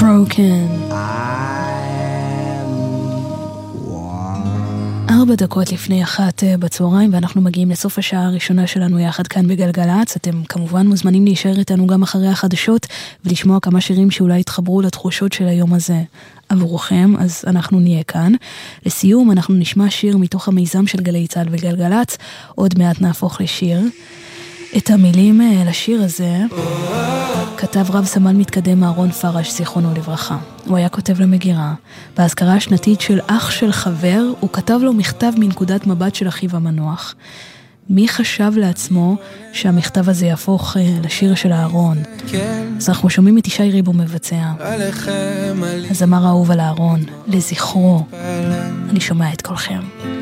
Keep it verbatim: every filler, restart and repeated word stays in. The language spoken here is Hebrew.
Broken. ארבע דקות לפני אחת בצהריים, ואנחנו מגיעים לסוף השעה הראשונה שלנו יחד כאן בגלגלץ. אתם כמובן מוזמנים להישאר איתנו גם אחרי החדשות ולשמוע כמה שירים שאולי יתחברו לתחושות של היום הזה עבורכם, אז אנחנו נהיה כאן. לסיום אנחנו נשמע שיר מתוך המיזם של גלי צהל וגלגלץ, עוד מעט נהפוך לשיר. את המילים לשיר הזה כתב רב סמל מתקדם אהרון פרש, זיכרונו לברכה. הוא היה כותב למגירה. בהזכרה השנתית של אח של חבר, הוא כתב לו מכתב מנקודת מבט של אחיו המנוח. מי חשב לעצמו שהמכתב הזה יהפוך לשיר של אהרון? אז אנחנו שומעים את ישי ריבו מבצע. הזמר האהוב על אהרון, לזכרו. אני שומע את כולכם.